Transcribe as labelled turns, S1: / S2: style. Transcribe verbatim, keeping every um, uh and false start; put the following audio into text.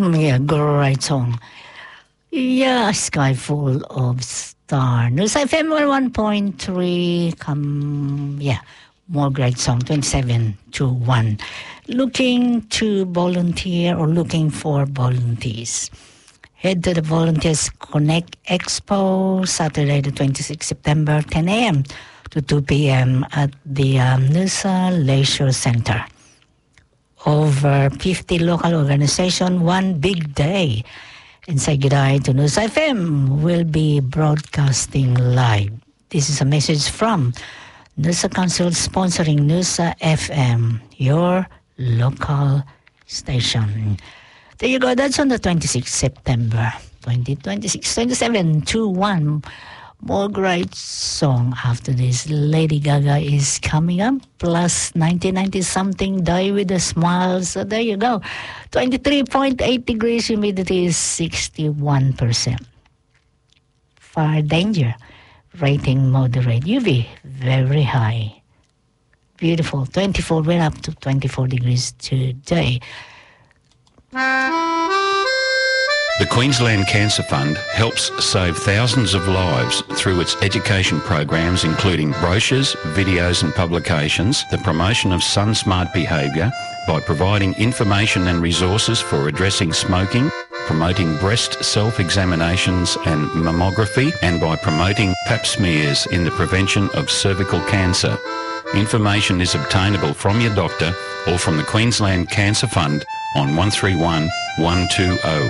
S1: Yeah, great song. Yeah, Sky Full of Star. News F M one point three. Come, yeah, more great song. twenty-seven to one. Looking to volunteer or looking for volunteers. Head to the Volunteers Connect Expo, Saturday the twenty-sixth September, ten a.m. to two p.m. at the um, Noosa Leisure Center. Over fifty local organizations, one big day. And say goodbye to News F M. Will be broadcasting live. This is a message from Noosa Council sponsoring Noosa F M, your local station. There you go. That's on the twenty-sixth September, twenty twenty-six, twenty-seven to one. More great song after this. Lady Gaga is coming up. Plus nineteen ninety something. Die with a smile. So there you go. twenty-three point eight degrees. Humidity is sixty-one percent. Fire danger. Rating moderate. U V very high. Beautiful. twenty-four. Went up to twenty-four degrees today.
S2: The Queensland Cancer Fund helps save thousands of lives through its education programs, including brochures, videos and publications, the promotion of sun smart behaviour by providing information and resources for addressing smoking, promoting breast self-examinations and mammography, and by promoting pap smears in the prevention of cervical cancer. Information is obtainable from your doctor or from the Queensland Cancer Fund on one three one, one two zero.